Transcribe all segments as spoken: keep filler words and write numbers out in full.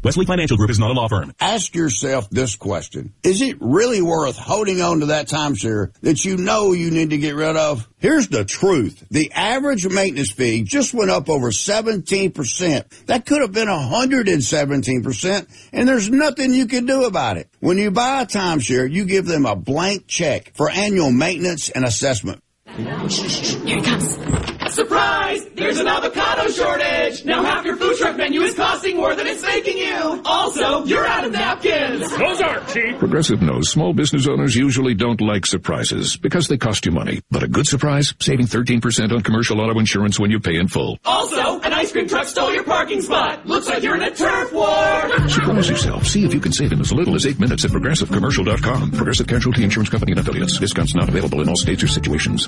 Wesley Financial Group is not a law firm. Ask yourself this question. Is it really worth holding on to that timeshare that you know you need to get rid of? Here's the truth. The average maintenance fee just went up over seventeen percent. That could have been one hundred seventeen percent, and there's nothing you can do about it. When you buy a timeshare, you give them a blank check for annual maintenance and assessment. Here he comes. Surprise! There's an avocado shortage! Now half your food truck menu is costing more than it's making you! Also, you're out of napkins! Those aren't cheap! Progressive knows small business owners usually don't like surprises because they cost you money. But a good surprise? Saving thirteen percent on commercial auto insurance when you pay in full. Also, an ice cream truck stole your parking spot! Looks like you're in a turf war! Surprise yourself. See if you can save in as little as eight minutes at progressive commercial dot com. Progressive Casualty Insurance Company and affiliates. Discounts not available in all states or situations.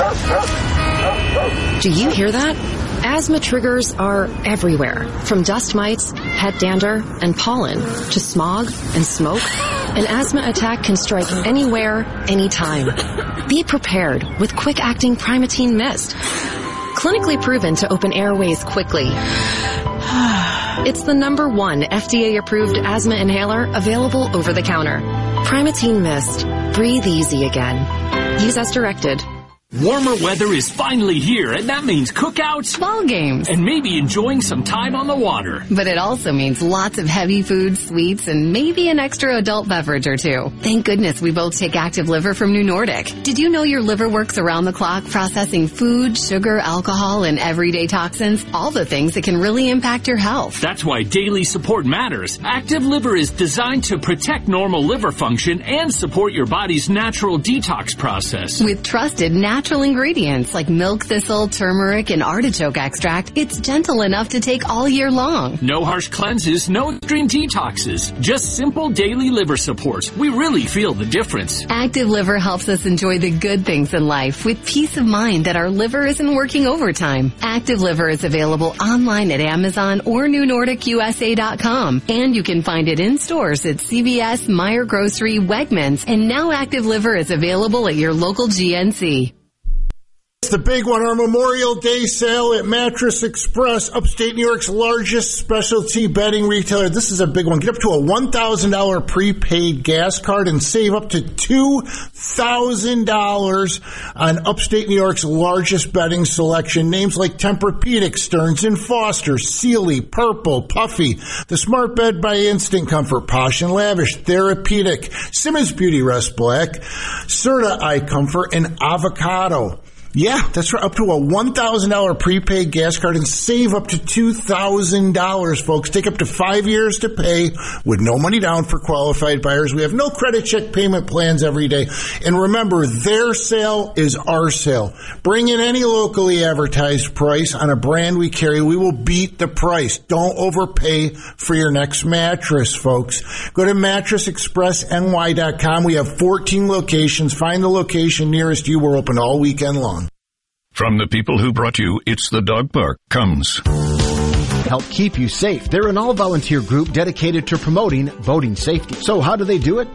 Do you hear that? Asthma triggers are everywhere, from dust mites, pet dander, and pollen, to smog and smoke. An asthma attack can strike anywhere, anytime. Be prepared with quick-acting Primatene Mist. Clinically proven to open airways quickly. It's the number one F D A-approved asthma inhaler available over the counter. Primatene Mist. Breathe easy again. Use as directed. Warmer weather is finally here, and that means cookouts, ball games, and maybe enjoying some time on the water. But it also means lots of heavy food, sweets, and maybe an extra adult beverage or two. Thank goodness we both take Active Liver from New Nordic. Did you know your liver works around the clock processing food, sugar, alcohol, and everyday toxins? All the things that can really impact your health. That's why daily support matters. Active Liver is designed to protect normal liver function and support your body's natural detox process. With trusted natural Natural ingredients like milk thistle, turmeric, and artichoke extract, it's gentle enough to take all year long. No harsh cleanses, no extreme detoxes, just simple daily liver support. We really feel the difference. Active Liver helps us enjoy the good things in life with peace of mind that our liver isn't working overtime. Active Liver is available online at Amazon or New Nordic U S A dot com, and you can find it in stores at C V S, Meijer Grocery, Wegmans, and now Active Liver is available at your local G N C. It's the big one, our Memorial Day sale at Mattress Express, upstate New York's largest specialty bedding retailer. This is a big one. Get up to a one thousand dollars prepaid gas card and save up to two thousand dollars on upstate New York's largest bedding selection. Names like Tempur-Pedic, Stearns and Foster, Sealy, Purple, Puffy, the Smart Bed by Instant Comfort, Posh and Lavish, Therapeutic, Simmons Beauty Rest Black, Serta Eye Comfort, and Avocado. Yeah, that's right. Up to a one thousand dollars prepaid gas card and save up to two thousand dollars, folks. Take up to five years to pay with no money down for qualified buyers. We have no credit check payment plans every day. And remember, their sale is our sale. Bring in any locally advertised price on a brand we carry. We will beat the price. Don't overpay for your next mattress, folks. Go to mattress express N Y dot com. We have fourteen locations. Find the location nearest you. We're open all weekend long. From the people who brought you It's the Dog Park comes. Help keep you safe. They're an all-volunteer group dedicated to promoting boating safety. So how do they do it?